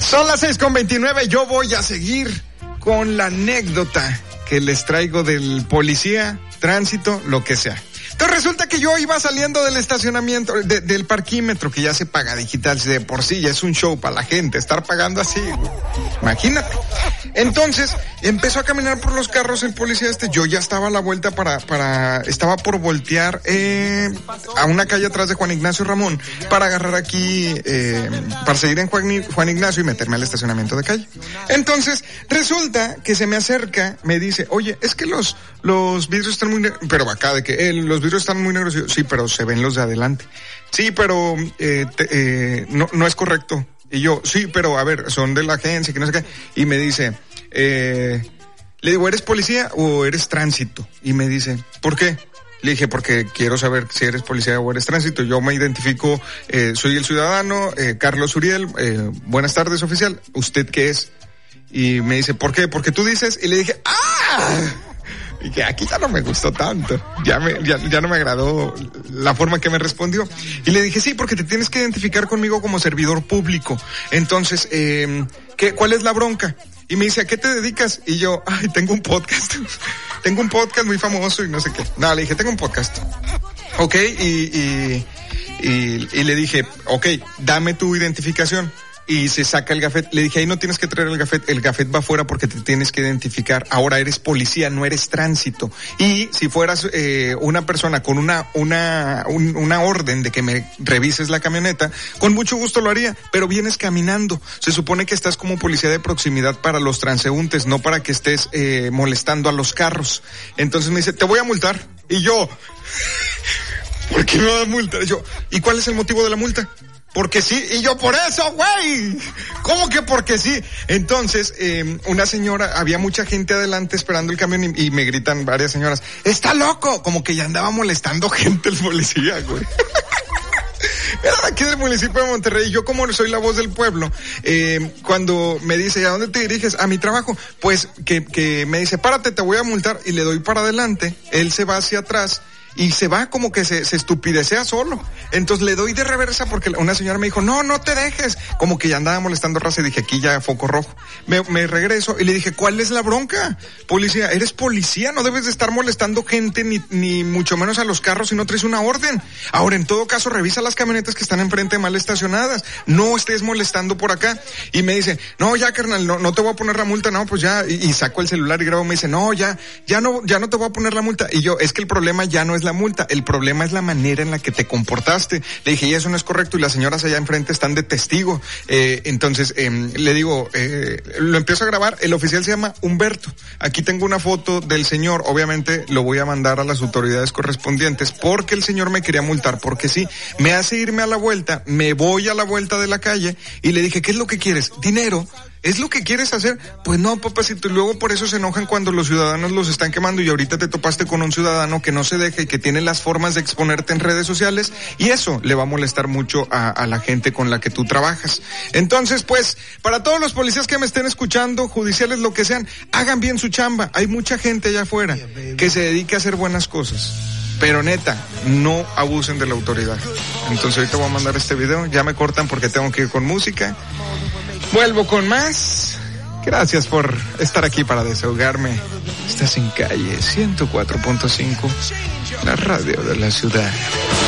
Son las 6:29, yo voy a seguir con la anécdota que les traigo del policía, tránsito, lo que sea. Entonces resulta que yo iba saliendo del estacionamiento, del parquímetro, que ya se paga digital, si de por sí ya es un show para la gente, estar pagando así, imagínate. Entonces, empezó a caminar por los carros el policía yo ya estaba a la vuelta estaba por voltear, a una calle atrás de Juan Ignacio Ramón, para agarrar aquí, para seguir en Juan Ignacio y meterme al estacionamiento de calle. Entonces, resulta que se me acerca, me dice, oye, es que los vidrios están muy negros, pero acá de que los vidrios están muy negros. Sí, pero se ven los de adelante. Sí, pero no es correcto. Y yo, sí, pero a ver, son de la agencia, que no sé qué. Y me dice, le digo, ¿eres policía o eres tránsito? Y me dice, ¿por qué? Le dije, porque quiero saber si eres policía o eres tránsito. Yo me identifico, soy el ciudadano, Carlos Uriel, buenas tardes, oficial. ¿Usted qué es? Y me dice, ¿por qué? Porque tú dices, y le dije, ¡ah! Y que aquí ya no me gustó tanto, ya no me agradó la forma que me respondió. Y le dije, sí, porque te tienes que identificar conmigo como servidor público. Entonces, ¿cuál es la bronca? Y me dice, ¿a qué te dedicas? Y yo, tengo un podcast. Tengo un podcast muy famoso y no sé qué. No, le dije, tengo un podcast. Ok, y le dije, ok, dame tu identificación. Y se saca el gafet. Le dije, ahí no tienes que traer el gafet va afuera porque te tienes que identificar. Ahora eres policía, no eres tránsito. Y si fueras una persona con una orden de que me revises la camioneta, con mucho gusto lo haría, pero vienes caminando. Se supone que estás como policía de proximidad para los transeúntes, no para que estés molestando a los carros. Entonces me dice, te voy a multar. Y yo, ¿por qué me vas a multar? Yo, ¿y cuál es el motivo de la multa? Porque sí, y yo por eso, güey. ¿Cómo que porque sí? Entonces, una señora, había mucha gente adelante esperando el camión y me gritan varias señoras, ¡está loco! Como que ya andaba molestando gente el policía, güey. Era aquí del municipio de Monterrey. Yo, como soy la voz del pueblo, cuando me dice, ¿a dónde te diriges? A mi trabajo. Pues que me dice, párate, te voy a multar, y le doy para adelante. Él se va hacia atrás y se va como que se estupidecea solo. Entonces le doy de reversa porque una señora me dijo, no te dejes. Como que ya andaba molestando raza y dije, aquí ya foco rojo. Me regreso y le dije, ¿cuál es la bronca? Policía, eres policía, no debes de estar molestando gente ni mucho menos a los carros si no traes una orden. Ahora, en todo caso, revisa las camionetas que están enfrente mal estacionadas. No estés molestando por acá. Y me dice, no, ya carnal, no te voy a poner la multa. No, pues ya, y saco el celular y grabo. Me dice, no, ya no te voy a poner la multa. Y yo, es que el problema ya no es la multa, el problema es la manera en la que te comportaste. Le dije, y eso no es correcto, y las señoras allá enfrente están de testigo. Entonces, le digo, lo empiezo a grabar. El oficial se llama Humberto. Aquí tengo una foto del señor, obviamente lo voy a mandar a las autoridades correspondientes, porque el señor me quería multar, porque sí, me hace irme a la vuelta, me voy a la vuelta de la calle, y le dije, ¿qué es lo que quieres? ¿Dinero? ¿Es lo que quieres hacer? Pues no, papacito, y luego por eso se enojan cuando los ciudadanos los están quemando, y ahorita te topaste con un ciudadano que no se deja y que tiene las formas de exponerte en redes sociales, y eso le va a molestar mucho a la gente con la que tú trabajas. Entonces, pues, para todos los policías que me estén escuchando, judiciales, lo que sean, hagan bien su chamba. Hay mucha gente allá afuera que se dedica a hacer buenas cosas, pero neta, no abusen de la autoridad. Entonces ahorita voy a mandar este video, ya me cortan porque tengo que ir con música. Vuelvo con más. Gracias por estar aquí para desahogarme. Estás en Calle 104.5, la radio de la ciudad.